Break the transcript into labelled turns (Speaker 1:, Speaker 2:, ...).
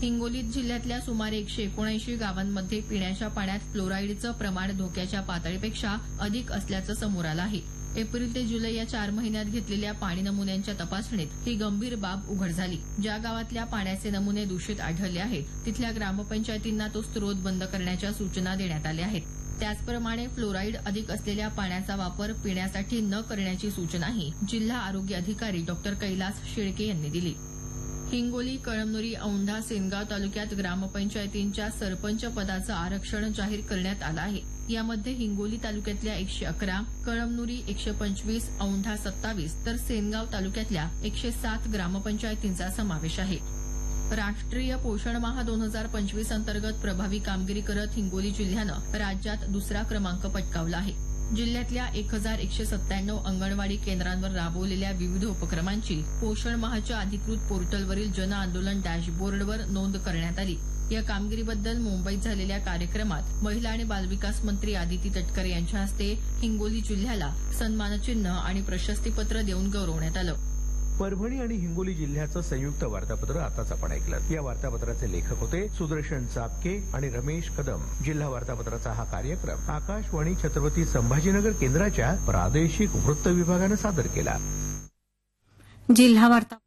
Speaker 1: हिंगोली जिल्ह्यातल्या सुमारे 179 गावांमध्ये पिण्याच्या पाण्यात फ्लोराईडचं प्रमाण धोक्याच्या पातळीपेक्षा अधिक असल्याचं समोर आलं आहे. एप्रिल ते जुलै या 4 महिन्यात घेतलेल्या पाणी नमुन्यांच्या तपासणीत ही गंभीर बाब उघड झाली. ज्या गावातल्या पाण्याचे नमुने दूषित आढळले आहेत तिथल्या ग्रामपंचायतींना तो स्रोत बंद करण्याच्या सूचना देण्यात आल्या आहेत. त्याचप्रमाणे फ्लोराईड अधिक असलेल्या पाण्याचा वापर पिण्यासाठी न करण्याची सूचनाही जिल्हा आरोग्य अधिकारी डॉ. कैलास शेळके यांनी दिली. हिंगोली, कळमनुरी, औंढा, सेनगाव तालुक्यात ग्रामपंचायतींच्या सरपंच पदाचं आरक्षण जाहीर करण्यात आलं आहे. यामध्ये हिंगोली तालुक्यातल्या 111, कळमनुरी 125, औंढा 27 तर सेनगाव तालुक्यातल्या 107 ग्रामपंचायतींचा समावेश आहे. राष्ट्रीय पोषण माह 2025 अंतर्गत प्रभावी कामगिरी करत हिंगोली जिल्ह्यानं राज्यात दुसरा क्रमांक पटकावला आहे. जिल्ह्यातल्या 1197 अंगणवाडी केंद्रांवर राबवलेल्या विविध उपक्रमांची पोषण माहच्या अधिकृत पोर्टलवरील जन आंदोलन डॅशबोर्डवर नोंद करण्यात आली. या कामगिरीबद्दल मुंबईत झालेल्या कार्यक्रमात महिला आणि बालविकास मंत्री आदिती तटकरे यांच्या हस्ते हिंगोली जिल्ह्याला सन्मानचिन्ह आणि प्रशस्तीपत्र देऊन गौरवण्यात आलं.
Speaker 2: परभणी आणि हिंगोली जिल्ह्याचं संयुक्त वार्तापत्र आताच आपण ऐकलं. या वार्तापत्राचे लेखक होते सुदर्शन चापके आणि रमेश कदम. जिल्हा वार्तापत्राचा हा कार्यक्रम आकाशवाणी छत्रपती संभाजीनगर केंद्राच्या प्रादेशिक वृत्त विभागानं सादर केला.
Speaker 3: जिल्हा वार्ता